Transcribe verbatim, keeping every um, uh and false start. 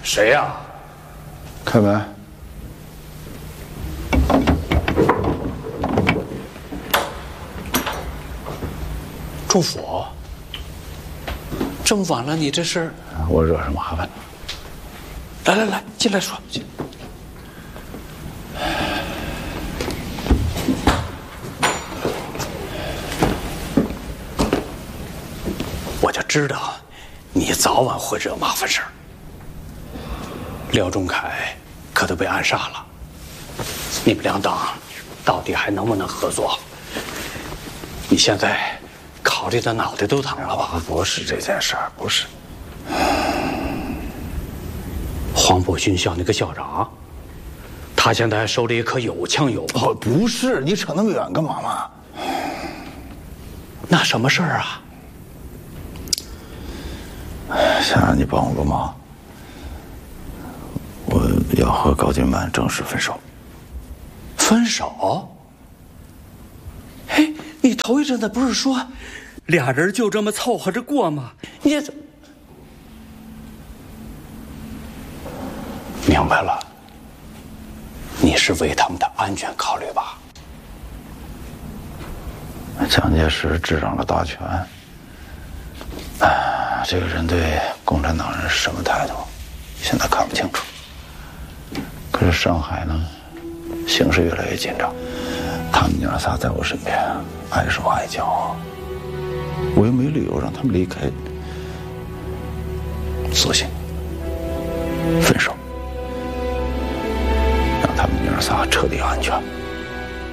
谁呀？ 开门。 祝福。这么晚了，你这是？ 我惹上麻烦了。 来来来，进来说。进。我就知道，你早晚会惹麻烦事儿。廖仲恺可都被暗杀了，你们两党到底还能不能合作？你现在考虑的脑袋都疼了吧？ 不是这件事儿，不是。 黄埔军校那个校长，他现在手里可有枪有炮。 不是，你扯那么远干嘛嘛？ 那什么事儿啊？ 想让你帮我个忙，我要和高金曼正式分手。 分手？嘿，你头一阵子不是说俩人就这么凑合着过吗？你怎明白了？你是为他们的安全考虑吧？ 蒋介石执掌了大权。啊，这个人对共产党人是什么态度，现在看不清楚。可是上海呢，形势越来越紧张，他们娘仨在我身边，碍手碍脚，我又没理由让他们离开。索性分手，让他们娘仨彻底安全。